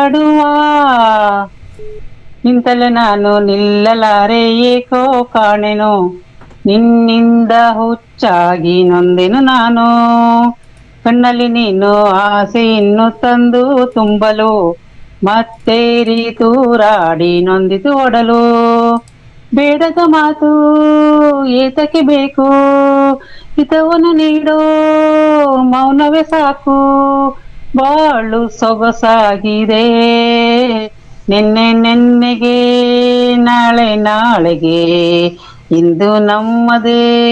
ಕಾಡುವ ನಿಂತಲೆ ನಾನು ನಿಲ್ಲಲಾರೆ ಏಕೋ ಕಾಣೆನು ನಿನ್ನಿಂದ ಹುಚ್ಚಾಗಿ ನೊಂದೆನು ನಾನು ಕಣ್ಣಲ್ಲಿ ನೀನು ಆಸೆ ಇನ್ನು ತಂದು ತುಂಬಲು ಮತ್ತೇರಿ ತೂರಾಡಿ ನೊಂದಿತು ಒಡಲು ಬೇಡದ ಮಾತು ಏತಕ್ಕೆ ಬೇಕು ಹಿತವನ್ನು ನೀಡೋ ಮೌನವೇ ಸಾಕು ಬಾಳು ಸೊಗಸಾಗಿದೆ ನಿನ್ನೆ ನೆನ್ನೆಗೆ ನಾಳೆ ನಾಳೆಗೆ ಇಂದು ನಮ್ಮದೇ